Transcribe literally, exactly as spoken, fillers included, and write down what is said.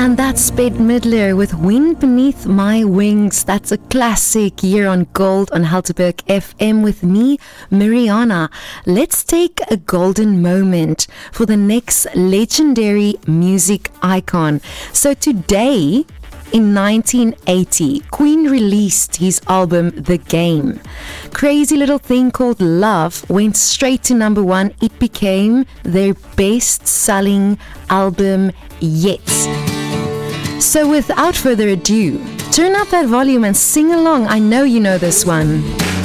And that's Bette Midler with Wind Beneath My Wings. That's a classic here on Gold on Helterberg F M with me, Mariana. Let's take a golden moment for the next legendary music icon. So today, in nineteen eighty, Queen released his album The Game. Crazy Little Thing Called Love went straight to number one. It became their best-selling album yet. So without further ado, turn up that volume and sing along. I know you know this one.